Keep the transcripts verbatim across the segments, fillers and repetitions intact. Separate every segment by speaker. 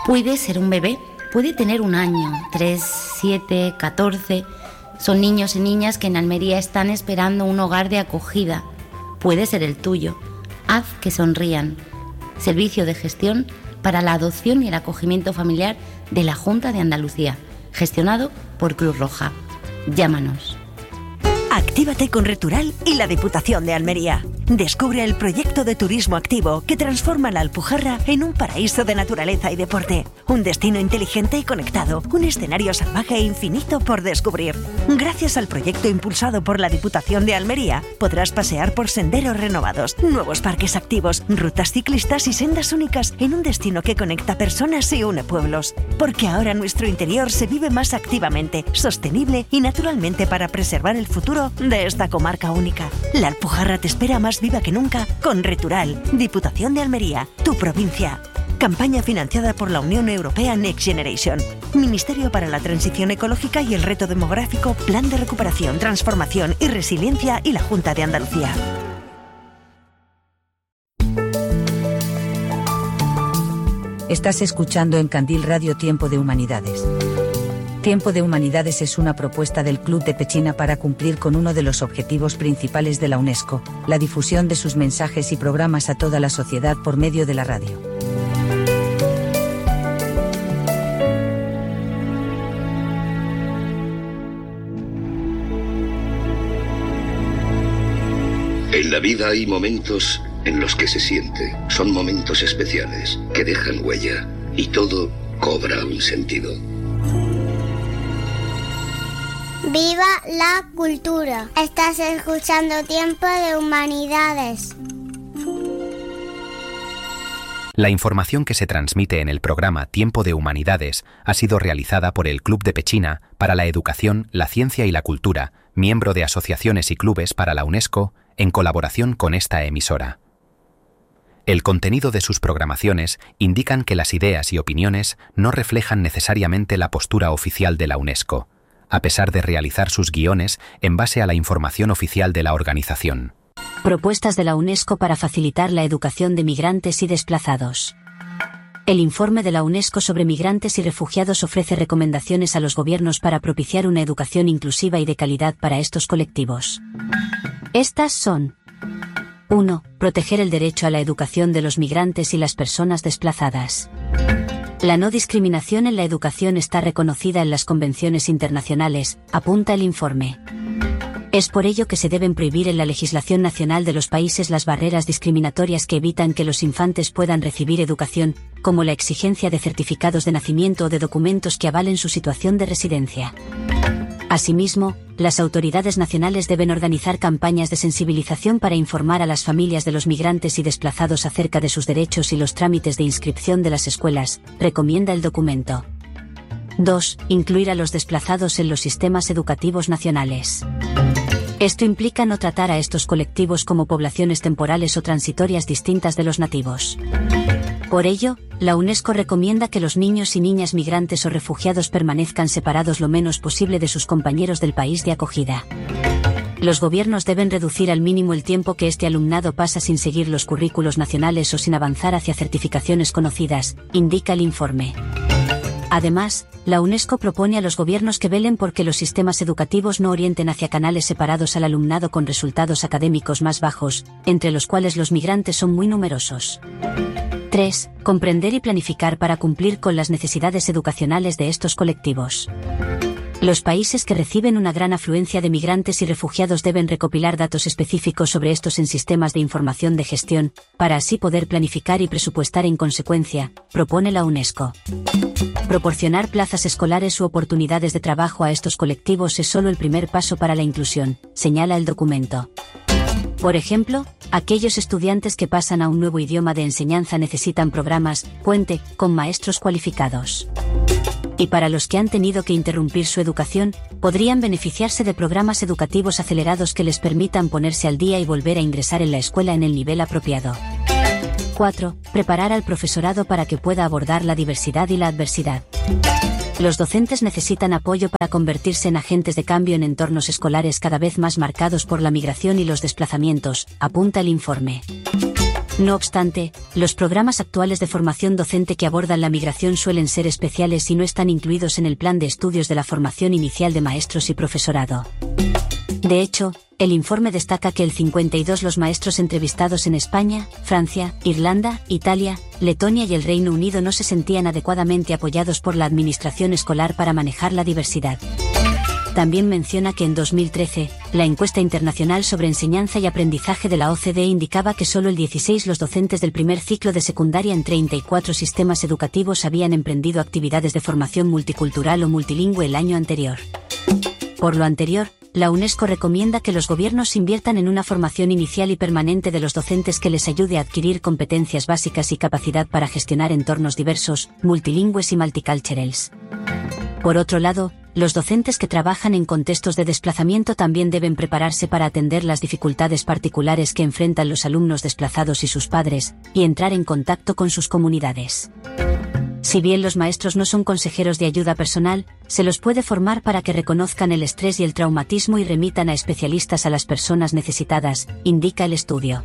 Speaker 1: Puede ser un bebé, puede tener un año, tres, siete, catorce. Son niños y niñas que en Almería están esperando un hogar de acogida. Puede ser el tuyo. Haz que sonrían. Servicio de gestión para la adopción y el acogimiento familiar de la Junta de Andalucía, gestionado por Cruz Roja. Llámanos.
Speaker 2: Actívate con Retural y la Diputación de Almería. Descubre el proyecto de turismo activo que transforma la Alpujarra en un paraíso de naturaleza y deporte. Un destino inteligente y conectado, un escenario salvaje e infinito por descubrir. Gracias al proyecto impulsado por la Diputación de Almería, podrás pasear por senderos renovados, nuevos parques activos, rutas ciclistas y sendas únicas en un destino que conecta personas y une pueblos. Porque ahora nuestro interior se vive más activamente, sostenible y naturalmente para preservar el futuro de esta comarca única. La Alpujarra te espera más viva que nunca con Retural, Diputación de Almería, tu provincia. Campaña financiada por la Unión Europea Next Generation, Ministerio para la Transición Ecológica y el Reto Demográfico, Plan de Recuperación, Transformación y Resiliencia y la Junta de Andalucía.
Speaker 3: Estás escuchando en Candil Radio Tiempo de Humanidades. Tiempo de Humanidades es una propuesta del Club de Pechina para cumplir con uno de los objetivos principales de la UNESCO, la difusión de sus mensajes y programas a toda la sociedad por medio de la radio.
Speaker 4: En la vida hay momentos en los que se siente. Son momentos especiales, que dejan huella, y todo cobra un sentido.
Speaker 5: ¡Viva la cultura! Estás escuchando Tiempo de Humanidades.
Speaker 6: La información que se transmite en el programa Tiempo de Humanidades ha sido realizada por el Club de Pechina para la Educación, la Ciencia y la Cultura, miembro de asociaciones y clubes para la UNESCO, en colaboración con esta emisora. El contenido de sus programaciones indican que las ideas y opiniones no reflejan necesariamente la postura oficial de la UNESCO, a pesar de realizar sus guiones en base a la información oficial de la organización.
Speaker 7: Propuestas de la UNESCO para facilitar la educación de migrantes y desplazados. El informe de la UNESCO sobre migrantes y refugiados ofrece recomendaciones a los gobiernos para propiciar una educación inclusiva y de calidad para estos colectivos. Estas son: uno. Proteger el derecho a la educación de los migrantes y las personas desplazadas. La no discriminación en la educación está reconocida en las convenciones internacionales, apunta el informe. Es por ello que se deben prohibir en la legislación nacional de los países las barreras discriminatorias que evitan que los infantes puedan recibir educación, como la exigencia de certificados de nacimiento o de documentos que avalen su situación de residencia. Asimismo, las autoridades nacionales deben organizar campañas de sensibilización para informar a las familias de los migrantes y desplazados acerca de sus derechos y los trámites de inscripción de las escuelas, recomienda el documento. dos. Incluir a los desplazados en los sistemas educativos nacionales. Esto implica no tratar a estos colectivos como poblaciones temporales o transitorias distintas de los nativos. Por ello, la UNESCO recomienda que los niños y niñas migrantes o refugiados permanezcan separados lo menos posible de sus compañeros del país de acogida. Los gobiernos deben reducir al mínimo el tiempo que este alumnado pasa sin seguir los currículos nacionales o sin avanzar hacia certificaciones conocidas, indica el informe. Además, la UNESCO propone a los gobiernos que velen por que los sistemas educativos no orienten hacia canales separados al alumnado con resultados académicos más bajos, entre los cuales los migrantes son muy numerosos. tres. Comprender y planificar para cumplir con las necesidades educacionales de estos colectivos. Los países que reciben una gran afluencia de migrantes y refugiados deben recopilar datos específicos sobre estos en sistemas de información de gestión, para así poder planificar y presupuestar en consecuencia, propone la UNESCO. Proporcionar plazas escolares u oportunidades de trabajo a estos colectivos es solo el primer paso para la inclusión, señala el documento. Por ejemplo, aquellos estudiantes que pasan a un nuevo idioma de enseñanza necesitan programas puente con maestros cualificados. Y para los que han tenido que interrumpir su educación, podrían beneficiarse de programas educativos acelerados que les permitan ponerse al día y volver a ingresar en la escuela en el nivel apropiado. cuatro. Preparar al profesorado para que pueda abordar la diversidad y la adversidad. Los docentes necesitan apoyo para convertirse en agentes de cambio en entornos escolares cada vez más marcados por la migración y los desplazamientos, apunta el informe. No obstante, los programas actuales de formación docente que abordan la migración suelen ser especiales y no están incluidos en el plan de estudios de la formación inicial de maestros y profesorado. De hecho, el informe destaca que el cincuenta y dos por ciento de los maestros entrevistados en España, Francia, Irlanda, Italia, Letonia y el Reino Unido no se sentían adecuadamente apoyados por la administración escolar para manejar la diversidad. También menciona que en dos mil trece, la encuesta internacional sobre enseñanza y aprendizaje de la O C D E indicaba que solo el dieciséis por ciento de los docentes del primer ciclo de secundaria en treinta y cuatro sistemas educativos habían emprendido actividades de formación multicultural o multilingüe el año anterior. Por lo anterior, la UNESCO recomienda que los gobiernos inviertan en una formación inicial y permanente de los docentes que les ayude a adquirir competencias básicas y capacidad para gestionar entornos diversos, multilingües y multiculturales. Por otro lado, los docentes que trabajan en contextos de desplazamiento también deben prepararse para atender las dificultades particulares que enfrentan los alumnos desplazados y sus padres, y entrar en contacto con sus comunidades. Si bien los maestros no son consejeros de ayuda personal, se los puede formar para que reconozcan el estrés y el traumatismo y remitan a especialistas a las personas necesitadas, indica el estudio.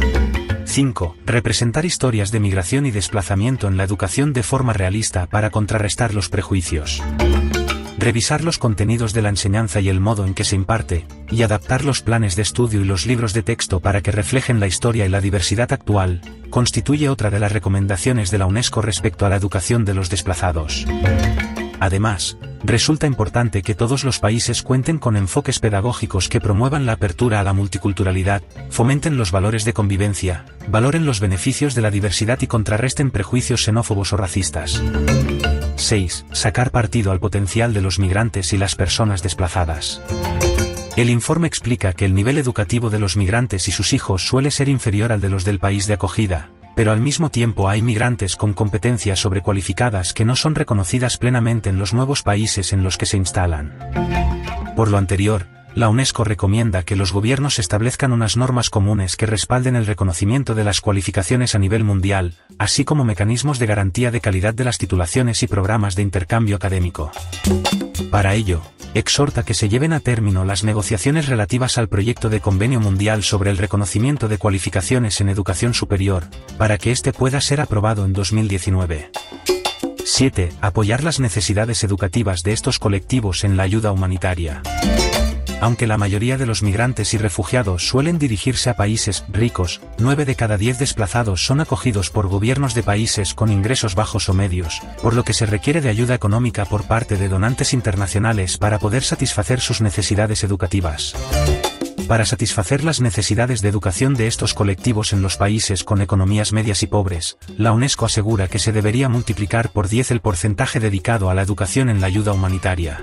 Speaker 8: cinco. Representar historias de migración y desplazamiento en la educación de forma realista para contrarrestar los prejuicios. Revisar los contenidos de la enseñanza y el modo en que se imparte, y adaptar los planes de estudio y los libros de texto para que reflejen la historia y la diversidad actual, constituye otra de las recomendaciones de la UNESCO respecto a la educación de los desplazados. Además, resulta importante que todos los países cuenten con enfoques pedagógicos que promuevan la apertura a la multiculturalidad, fomenten los valores de convivencia, valoren los beneficios de la diversidad y contrarresten prejuicios xenófobos o racistas. seis. Sacar partido al potencial de los migrantes y las personas desplazadas. El informe explica que el nivel educativo de los migrantes y sus hijos suele ser inferior al de los del país de acogida, pero al mismo tiempo hay migrantes con competencias sobrecualificadas que no son reconocidas plenamente en los nuevos países en los que se instalan. Por lo anterior, la UNESCO recomienda que los gobiernos establezcan unas normas comunes que respalden el reconocimiento de las cualificaciones a nivel mundial, así como mecanismos de garantía de calidad de las titulaciones y programas de intercambio académico. Para ello, exhorta que se lleven a término las negociaciones relativas al proyecto de Convenio Mundial sobre el reconocimiento de cualificaciones en educación superior, para que éste pueda ser aprobado en dos mil diecinueve. siete. Apoyar las necesidades educativas de estos colectivos en la ayuda humanitaria. Aunque la mayoría de los migrantes y refugiados suelen dirigirse a países ricos, nueve de cada diez desplazados son acogidos por gobiernos de países con ingresos bajos o medios, por lo que se requiere de ayuda económica por parte de donantes internacionales para poder satisfacer sus necesidades educativas. Para satisfacer las necesidades de educación de estos colectivos en los países con economías medias y pobres, la UNESCO asegura que se debería multiplicar por diez el porcentaje dedicado a la educación en la ayuda humanitaria.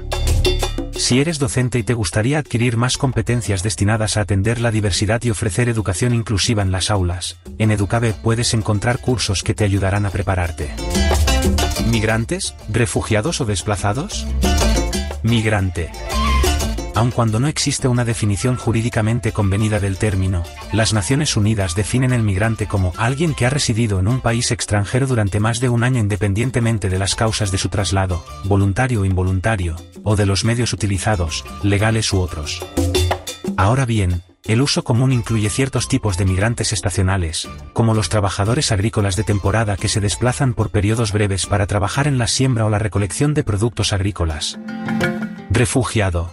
Speaker 8: Si eres docente y te gustaría adquirir más competencias destinadas a atender la diversidad y ofrecer educación inclusiva en las aulas, en Educabe puedes encontrar cursos que te ayudarán a prepararte. ¿Migrantes, refugiados o desplazados? Migrante. Aun cuando no existe una definición jurídicamente convenida del término, las Naciones Unidas definen el migrante como alguien que ha residido en un país extranjero durante más de un año independientemente de las causas de su traslado, voluntario o involuntario, o de los medios utilizados, legales u otros. Ahora bien, el uso común incluye ciertos tipos de migrantes estacionales, como los trabajadores agrícolas de temporada que se desplazan por periodos breves para trabajar en la siembra o la recolección de productos agrícolas. Refugiado.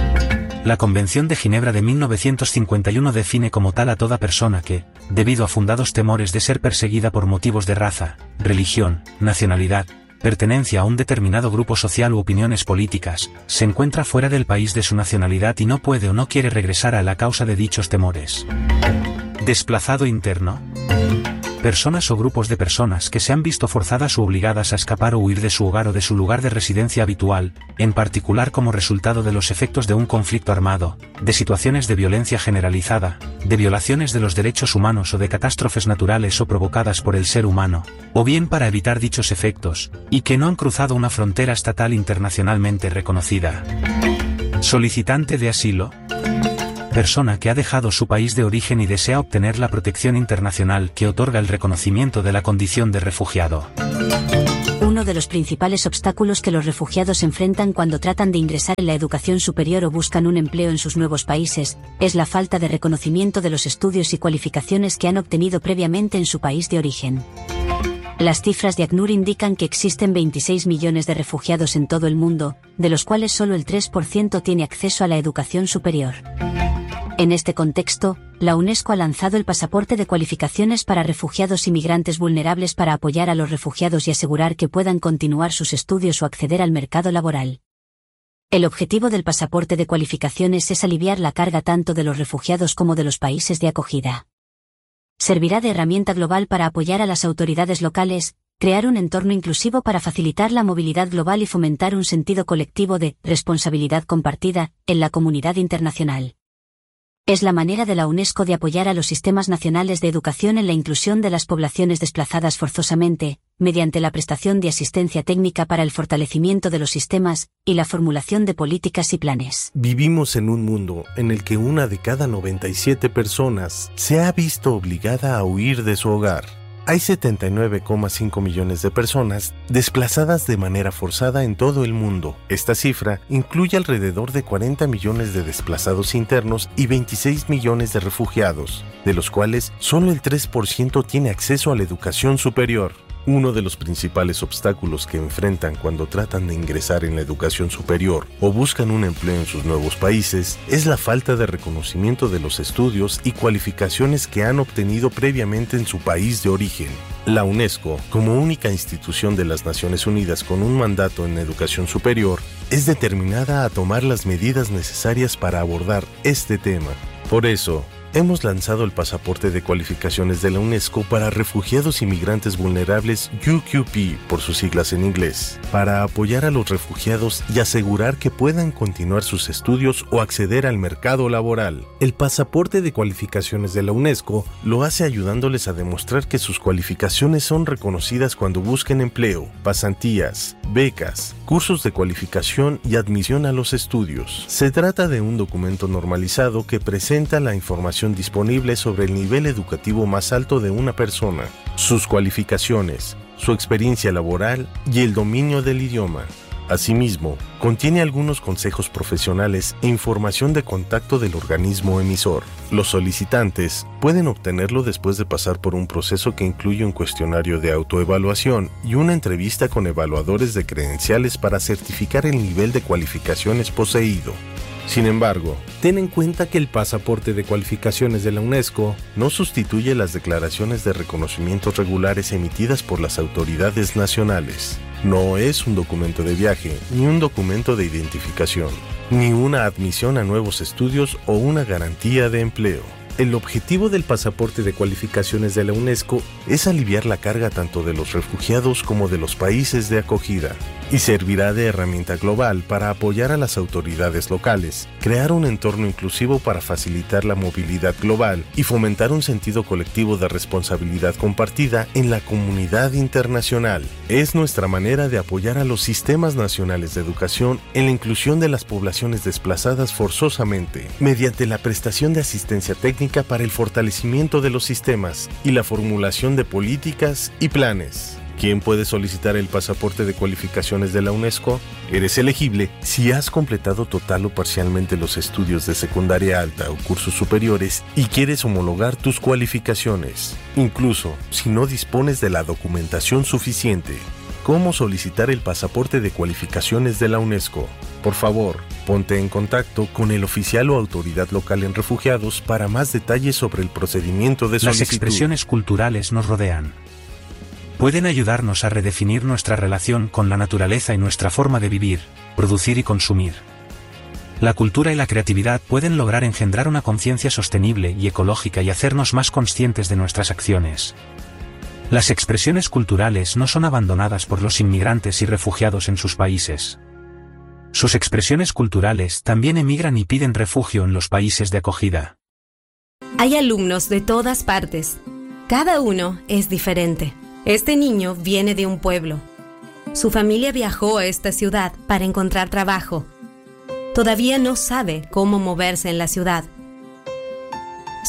Speaker 8: La Convención de Ginebra de mil novecientos cincuenta y uno define como tal a toda persona que, debido a fundados temores de ser perseguida por motivos de raza, religión, nacionalidad, pertenencia a un determinado grupo social u opiniones políticas, se encuentra fuera del país de su nacionalidad y no puede o no quiere regresar a la causa de dichos temores. Desplazado interno. Personas o grupos de personas que se han visto forzadas o obligadas a escapar o huir de su hogar o de su lugar de residencia habitual, en particular como resultado de los efectos de un conflicto armado, de situaciones de violencia generalizada, de violaciones de los derechos humanos o de catástrofes naturales o provocadas por el ser humano, o bien para evitar dichos efectos, y que no han cruzado una frontera estatal internacionalmente reconocida. Solicitante de asilo. persona que ha dejado su país de origen y desea obtener la protección internacional que otorga el reconocimiento de la condición de refugiado.
Speaker 7: Uno de los principales obstáculos que los refugiados enfrentan cuando tratan de ingresar en la educación superior o buscan un empleo en sus nuevos países, es la falta de reconocimiento de los estudios y cualificaciones que han obtenido previamente en su país de origen. Las cifras de ACNUR indican que existen veintiséis millones de refugiados en todo el mundo, de los cuales solo el tres por ciento tiene acceso a la educación superior. En este contexto, la UNESCO ha lanzado el pasaporte de cualificaciones para refugiados y migrantes vulnerables para apoyar a los refugiados y asegurar que puedan continuar sus estudios o acceder al mercado laboral. El objetivo del pasaporte de cualificaciones es aliviar la carga tanto de los refugiados como de los países de acogida. Servirá de herramienta global para apoyar a las autoridades locales, crear un entorno inclusivo para facilitar la movilidad global y fomentar un sentido colectivo de responsabilidad compartida en la comunidad internacional. Es la manera de la UNESCO de apoyar a los sistemas nacionales de educación en la inclusión de las poblaciones desplazadas forzosamente, mediante la prestación de asistencia técnica para el fortalecimiento de los sistemas y la formulación de políticas y planes.
Speaker 9: Vivimos en un mundo en el que una de cada noventa y siete personas se ha visto obligada a huir de su hogar. Hay setenta y nueve coma cinco millones de personas desplazadas de manera forzada en todo el mundo. Esta cifra incluye alrededor de cuarenta millones de desplazados internos y veintiséis millones de refugiados, de los cuales solo el tres por ciento tiene acceso a la educación superior. Uno de los principales obstáculos que enfrentan cuando tratan de ingresar en la educación superior o buscan un empleo en sus nuevos países es la falta de reconocimiento de los estudios y cualificaciones que han obtenido previamente en su país de origen. La UNESCO, como única institución de las Naciones Unidas con un mandato en educación superior, es determinada a tomar las medidas necesarias para abordar este tema. Por eso, hemos lanzado el pasaporte de cualificaciones de la UNESCO para refugiados y migrantes vulnerables U Q P por sus siglas en inglés, para apoyar a los refugiados y asegurar que puedan continuar sus estudios o acceder al mercado laboral. El pasaporte de cualificaciones de la UNESCO lo hace ayudándoles a demostrar que sus cualificaciones son reconocidas cuando busquen empleo, pasantías, becas, cursos de cualificación y admisión a los estudios. Se trata de un documento normalizado que presenta la información disponible sobre el nivel educativo más alto de una persona, sus cualificaciones, su experiencia laboral y el dominio del idioma. Asimismo, contiene algunos consejos profesionales e información de contacto del organismo emisor. Los solicitantes pueden obtenerlo después de pasar por un proceso que incluye un cuestionario de autoevaluación y una entrevista con evaluadores de credenciales para certificar el nivel de cualificaciones poseído. Sin embargo, ten en cuenta que el pasaporte de cualificaciones de la UNESCO no sustituye las declaraciones de reconocimientos regulares emitidas por las autoridades nacionales. No es un documento de viaje, ni un documento de identificación, ni una admisión a nuevos estudios o una garantía de empleo. El objetivo del pasaporte de cualificaciones de la UNESCO es aliviar la carga tanto de los refugiados como de los países de acogida, y servirá de herramienta global para apoyar a las autoridades locales, crear un entorno inclusivo para facilitar la movilidad global y fomentar un sentido colectivo de responsabilidad compartida en la comunidad internacional. Es nuestra manera de apoyar a los sistemas nacionales de educación en la inclusión de las poblaciones desplazadas forzosamente, mediante la prestación de asistencia técnica para el fortalecimiento de los sistemas y la formulación de políticas y planes. ¿Quién puede solicitar el pasaporte de cualificaciones de la UNESCO? Eres elegible si has completado total o parcialmente los estudios de secundaria alta o cursos superiores y quieres homologar tus cualificaciones, incluso si no dispones de la documentación suficiente. ¿Cómo solicitar el pasaporte de cualificaciones de la UNESCO? Por favor, ponte en contacto con el oficial o autoridad local en refugiados para más detalles sobre el procedimiento de solicitud.
Speaker 8: Las expresiones culturales nos rodean. Pueden ayudarnos a redefinir nuestra relación con la naturaleza y nuestra forma de vivir, producir y consumir. La cultura y la creatividad pueden lograr engendrar una conciencia sostenible y ecológica y hacernos más conscientes de nuestras acciones. Las expresiones culturales no son abandonadas por los inmigrantes y refugiados en sus países. Sus expresiones culturales también emigran y piden refugio en los países de acogida.
Speaker 10: Hay alumnos de todas partes. Cada uno es diferente. Este niño viene de un pueblo. Su familia viajó a esta ciudad para encontrar trabajo. Todavía no sabe cómo moverse en la ciudad.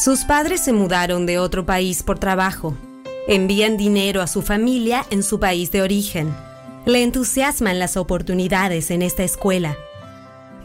Speaker 10: Sus padres se mudaron de otro país por trabajo. Envían dinero a su familia en su país de origen. Le entusiasman las oportunidades en esta escuela.